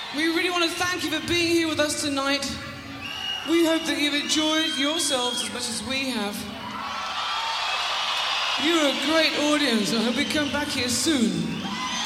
We really want to thank you for being here with us tonight. We hope that you've enjoyed yourselves as much as we have. You're a great audience. I hope we come back here soon.